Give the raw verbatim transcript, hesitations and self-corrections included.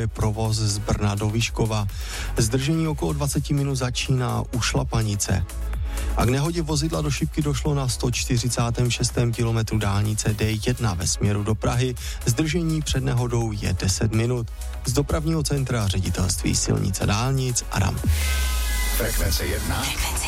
době provoz z Brna do Vyškova. Zdržení okolo dvacet minut začíná u Šlapanice. A k nehodě vozidla do šipky došlo na sto čtyřicátém šestém kilometru dálnice D jedna ve směru do Prahy. Zdržení před nehodou je deset minut. Z dopravního centra Ředitelství silnic a dálnic Adam. Frekvence jedna. Frekvence